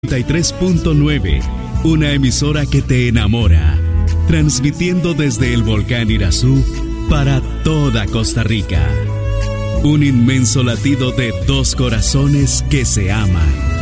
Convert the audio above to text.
93.9, una emisora que te enamora, transmitiendo desde el volcán Irazú para toda Costa Rica. Un inmenso latido de dos corazones que se aman.